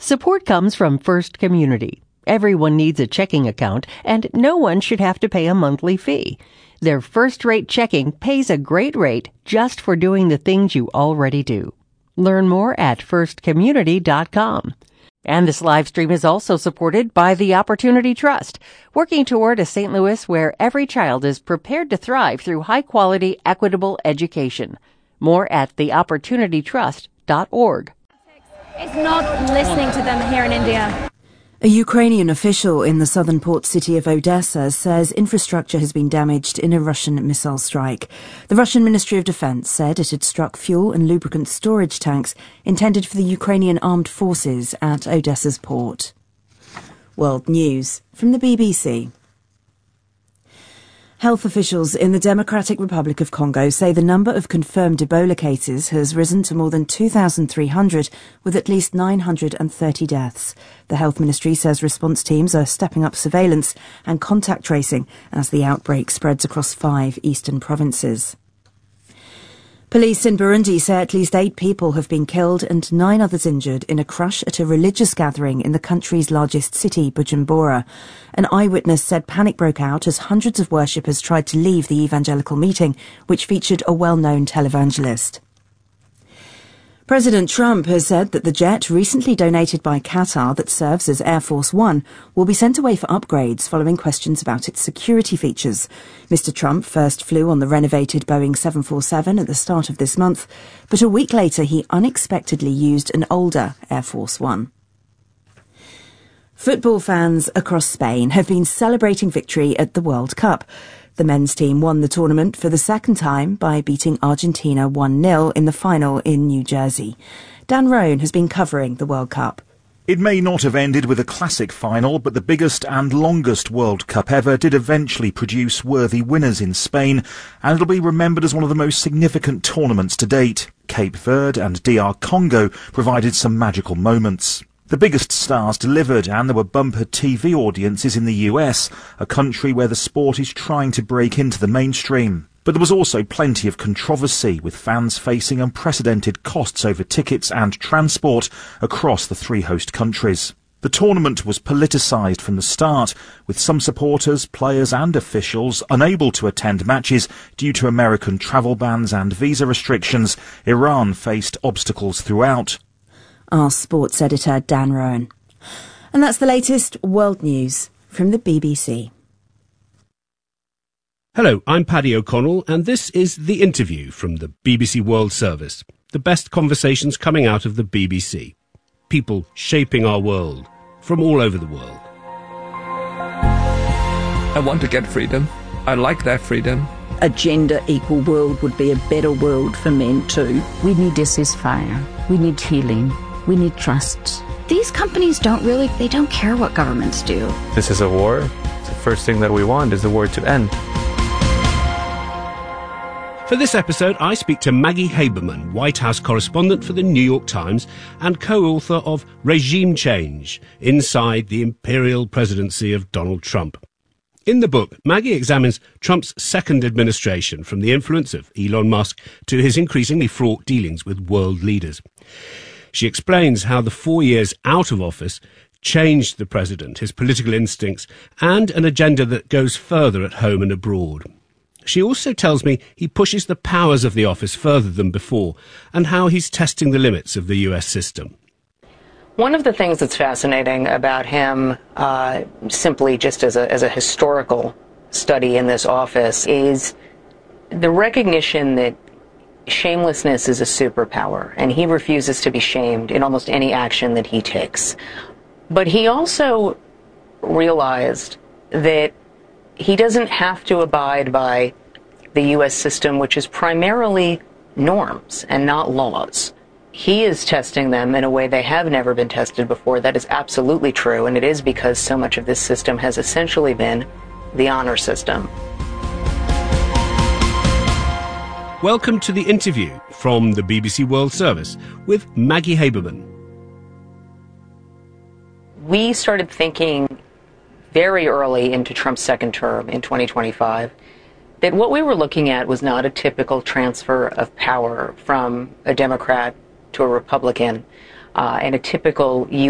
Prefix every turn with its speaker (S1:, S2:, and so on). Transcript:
S1: Support comes from First Community. Everyone needs a checking account, and no one should have to pay a monthly fee. Their first-rate checking pays a great rate just for doing the things you already do. Learn more at firstcommunity.com. And this live stream is also supported by the Opportunity Trust, working toward a St. Louis where every child is prepared to thrive through high-quality, equitable education. More at theopportunitytrust.org.
S2: Is not listening to them here in India.
S3: A Ukrainian official in the southern port city of Odessa says infrastructure has been damaged in a Russian missile strike. The Russian Ministry of Defense said it had struck fuel and lubricant storage tanks intended for the Ukrainian armed forces at Odessa's port. World News from the BBC. Health officials in the Democratic Republic of Congo say the number of confirmed Ebola cases has risen to more than 2,300, with at least 930 deaths. The Health Ministry says response teams are stepping up surveillance and contact tracing as the outbreak spreads across 5 eastern provinces. Police in Burundi say at least 8 people have been killed and 9 others injured in a crush at a religious gathering in the country's largest city, Bujumbura. An eyewitness said panic broke out as hundreds of worshippers tried to leave the evangelical meeting, which featured a well-known televangelist. President Trump has said that the jet recently donated by Qatar that serves as Air Force One will be sent away for upgrades following questions about its security features. Mr. Trump first flew on the renovated Boeing 747 at the start of this month, but a week later he unexpectedly used an older Air Force One. Football fans across Spain have been celebrating victory at the World Cup. The men's team won the tournament for the second time by beating Argentina 1-0 in the final in New Jersey. Dan Roan has been covering the World Cup.
S4: It may not have ended with a classic final, but the biggest and longest World Cup ever did eventually produce worthy winners in Spain, and it'll be remembered as one of the most significant tournaments to date. Cape Verde and DR Congo provided some magical moments. The biggest stars delivered, and there were bumper TV audiences in the US, a country where the sport is trying to break into the mainstream. But there was also plenty of controversy, with fans facing unprecedented costs over tickets and transport across the 3 host countries. The tournament was politicised from the start, with some supporters, players and officials unable to attend matches due to American travel bans and visa restrictions. Iran faced obstacles throughout.
S3: Our sports editor, Dan Roan. And that's the latest world news from the BBC.
S5: Hello, I'm Paddy O'Connell, and this is The Interview from the BBC World Service. The best conversations coming out of the BBC. People shaping our world from all over the world.
S6: I want to get freedom. I like that freedom.
S7: A gender-equal world would be a better world for men too.
S8: We need a ceasefire. We need healing. We need trust.
S2: These companies they don't care what governments do.
S9: This is a war. The first thing that we want is the war to end.
S5: For this episode, I speak to Maggie Haberman, White House correspondent for the New York Times and co-author of Regime Change, Inside the Imperial Presidency of Donald Trump. In the book, Maggie examines Trump's second administration, from the influence of Elon Musk to his increasingly fraught dealings with world leaders. She explains how the 4 years out of office changed the president, his political instincts, and an agenda that goes further at home and abroad. She also tells me he pushes the powers of the office further than before, and how he's testing the limits of the US system.
S10: One of the things that's fascinating about him, simply just as a historical study in this office, is the recognition that shamelessness is a superpower, and he refuses to be shamed in almost any action that he takes. But he also realized that he doesn't have to abide by the U.S. system, which is primarily norms and not laws. He is testing them in a way they have never been tested before. That is absolutely true, and it is because so much of this system has essentially been the honor system.
S5: Welcome to The Interview from the BBC World Service with Maggie Haberman.
S10: We started thinking very early into Trump's second term in 2025 that what we were looking at was not a typical transfer of power from a Democrat to a Republican and a typical